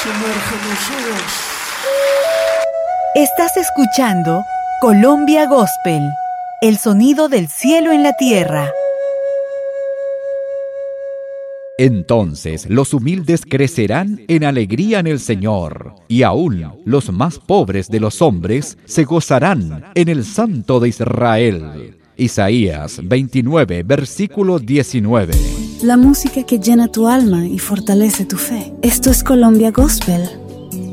Sumérgenos. Estás escuchando Colombia Gospel, el sonido del cielo en la tierra. Entonces los humildes crecerán en alegría en el Señor, y aún los más pobres de los hombres se gozarán en el Santo de Israel. Isaías 29, versículo 19. La música que llena tu alma y fortalece tu fe. Esto es Colombia Gospel